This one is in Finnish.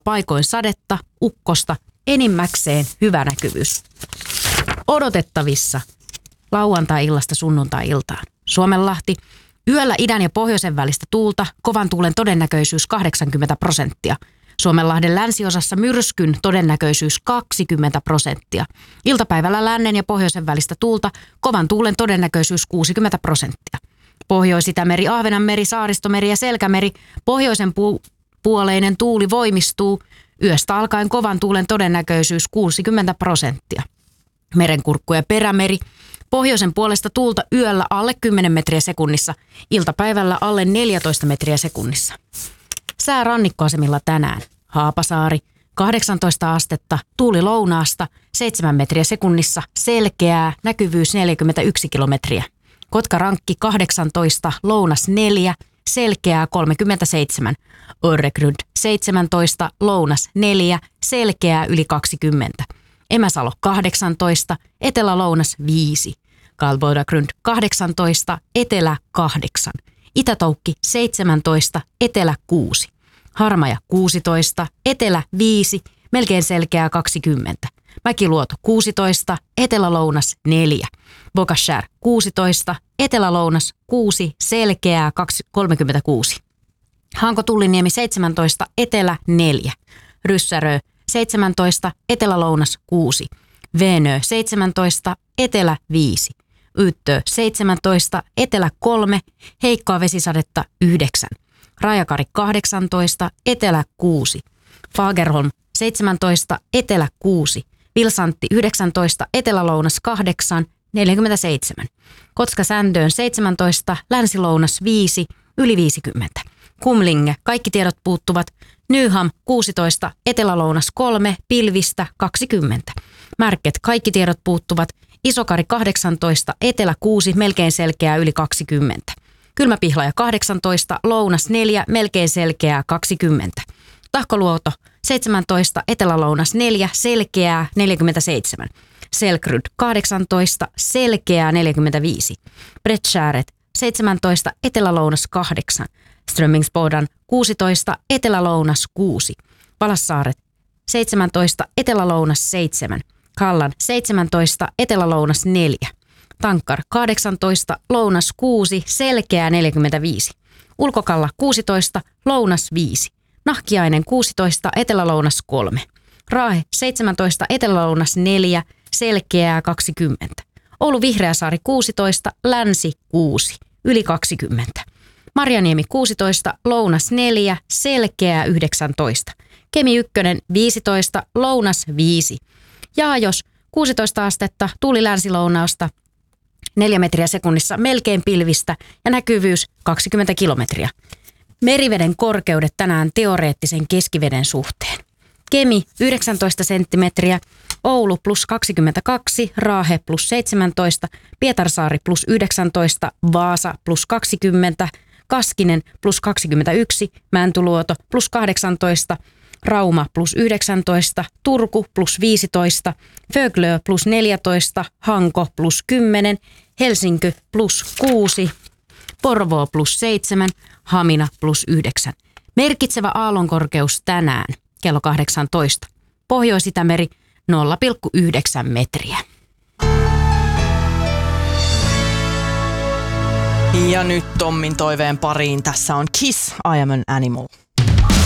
paikoin sadetta, ukkosta, enimmäkseen hyvä näkyvyys. Odotettavissa lauantai-illasta sunnuntai-iltaan. Suomenlahti, yöllä idän ja pohjoisen välistä tuulta, kovan tuulen todennäköisyys 80%. Suomenlahden länsiosassa myrskyn todennäköisyys 20%. Iltapäivällä lännen ja pohjoisen välistä tuulta, kovan tuulen todennäköisyys 60%. Pohjois-Itämeri, Ahvenanmeri, Saaristomeri ja Selkämeri, pohjoisen puoleinen tuuli voimistuu, yöstä alkaen kovan tuulen todennäköisyys 60%. Merenkurkku ja Perämeri, pohjoisen puolesta tuulta yöllä alle 10 metriä sekunnissa, iltapäivällä alle 14 metriä sekunnissa. Sää rannikkoasemilla tänään. Haapasaari, 18 astetta, tuuli lounaasta, 7 metriä sekunnissa, selkeää, näkyvyys 41 kilometriä. Kotkarankki 18, lounas 4, selkeää 37. Orregrund 17, lounas 4, selkeää yli 20. Emäsalo 18, etelä-lounas 5. Kalvoidagrund 18, etelä 8. Itätoukki 17, etelä 6. Harmaja 16, etelä 5, melkein selkeää 20. Mäkiluoto 16, etelä-lounas 4. Bokashär 16, etelä-lounas 6, selkeää 36. Hanko Tulliniemi 17, etelä 4. Ryssärö 17, etelä-lounas 6. Veenö 17, etelä 5. Yttö 17, etelä 3, heikkoa vesisadetta 9. Rajakari 18, etelä 6. Fagerholm 17, etelä 6. Vilsantti 19, etelä-lounas 8, 47. Kotka-Sändöön 17, länsi-lounas 5, yli 50. Kumlinge, kaikki tiedot puuttuvat. Nyham 16, etelä-lounas 3, pilvistä 20. Märket, kaikki tiedot puuttuvat. Isokari 18, etelä 6, melkein selkeää yli 20. Kylmäpihlaja 18, lounas 4, melkein selkeää 20. Tahkoluoto 17, etelä-lounas 4, selkeää 47. Selkryd 18, selkeää 45. Brettskäret 17, etelä-lounas 8. Strömmingsbodan 16, etelä-lounas 6. Palassaaret 17, etelä-lounas 7. Kallan 17, etelä-lounas 4. Tankkar 18, lounas 6, selkeää 45. Ulkokalla 16, lounas 5. Nahkiainen 16, etelä-lounas 3. Raahe 17, etelä-lounas 4, selkeää 20. Oulu Vihreäsaari 16, länsi 6, yli 20. Marjaniemi 16, lounas 4, selkeää 19. Kemi 1 15, lounas 5. Jaajos 16 astetta, tuuli länsilounausta 4 metriä sekunnissa, melkein pilvistä ja näkyvyys 20 kilometriä. Meriveden korkeudet tänään teoreettisen keskiveden suhteen. Kemi 19 senttimetriä, Oulu plus 22, Raahe plus 17, Pietarsaari plus 19, Vaasa plus 20, Kaskinen plus 21, Mäntyluoto plus 18, Rauma plus 19, Turku plus 15, Föglö plus 14, Hanko plus 10, Helsinki plus 6, Porvoo plus 7, Hamina plus 9. Merkitsevä aallonkorkeus tänään kello 18. Pohjois-Itämeri 0,9 metriä. Ja nyt Tommin toiveen pariin. Tässä on Kiss, I Am an Animal.